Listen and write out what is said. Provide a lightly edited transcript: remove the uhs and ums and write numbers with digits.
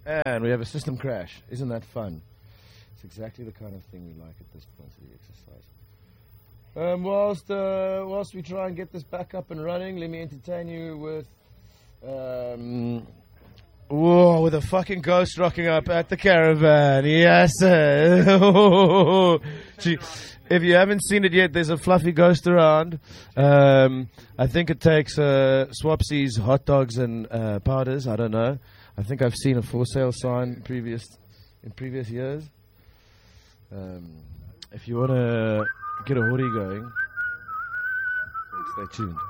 And we have a system crash. Isn't that fun? It's exactly the kind of thing we like at this point of the exercise. Whilst we try and get this back up and running, let me entertain you with with a fucking ghost rocking up at the caravan. Yes, sir. If you haven't seen it yet, there's a fluffy ghost around. I think it takes Swapsies, hot dogs, and powders. I don't know. I think I've seen a for sale sign in previous years. If you want to get a hoodie going, stay tuned.